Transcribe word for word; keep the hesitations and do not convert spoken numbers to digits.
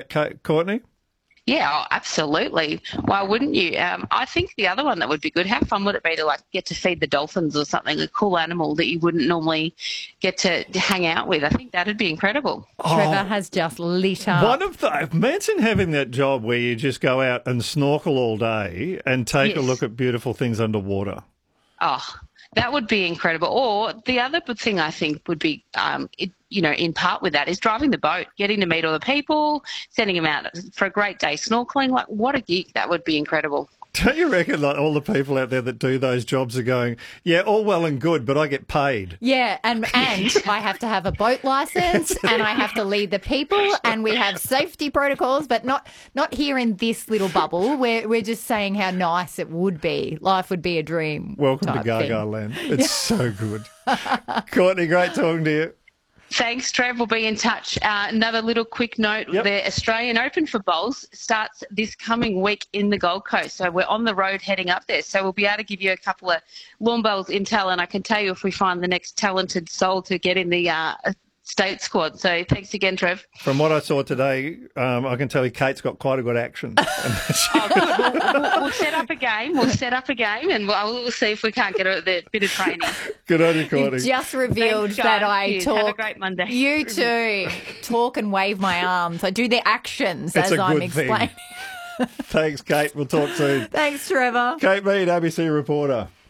Ka- Courtney? Yeah, oh, absolutely. Why wouldn't you? Um, I think the other one that would be good, how fun would it be to like get to feed the dolphins or something, a cool animal that you wouldn't normally get to hang out with? I think that'd be incredible. Trevor has just lit up. One of the, imagine having that job where you just go out and snorkel all day and take Yes. a look at beautiful things underwater. Oh, that would be incredible. Or the other good thing I think would be, um, it, you know, in part with that is driving the boat, getting to meet all the people, sending them out for a great day snorkeling. Like, what a gig. That would be incredible. Don't you reckon like all the people out there that do those jobs are going, yeah, all well and good, but I get paid? Yeah, and and I have to have a boat license, and I have to lead the people, and we have safety protocols, but not not here in this little bubble. We're we're just saying how nice it would be. Life would be a dream. Welcome to type Gaga thing. Land. It's so good. Courtney, great talking to you. Thanks, Trev. We'll be in touch. Uh, another little quick note, Yep. the Australian Open for bowls starts this coming week in the Gold Coast. So we're on the road heading up there. So we'll be able to give you a couple of lawn bowls intel, and I can tell you if we find the next talented soul to get in the uh, state squad. So thanks again, Trev. From what I saw today, um, I can tell you Kate's got quite a good action. Oh, good. We'll, we'll, we'll set up a game. We'll set up a game, and we'll, we'll see if we can't get a, the bit of training. Good on you, Courtney. You've just revealed Thanks, that guys. I Cheers. talk. Have a great Monday. You too. Talk and wave my arms. I do the actions It's as a I'm good thing. explaining. Thanks, Kate. We'll talk soon. Thanks, Trevor. Kate Mead, A B C reporter.